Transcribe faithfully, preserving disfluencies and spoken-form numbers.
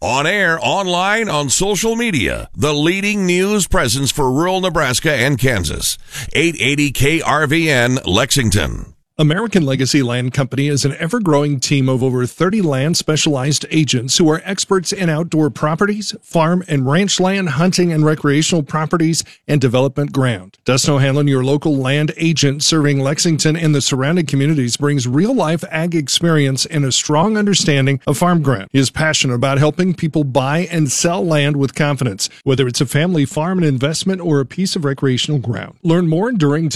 On air, online, on social media, the leading news presence for rural Nebraska and Kansas. eight eighty K R V N, Lexington. American Legacy Land Company is an ever-growing team of over thirty land-specialized agents who are experts in outdoor properties, farm and ranch land, hunting and recreational properties, and development ground. Dustin O'Hanlon, your local land agent serving Lexington and the surrounding communities, brings real-life ag experience and a strong understanding of farm ground. He is passionate about helping people buy and sell land with confidence, whether it's a family farm, an investment, or a piece of recreational ground. Learn more during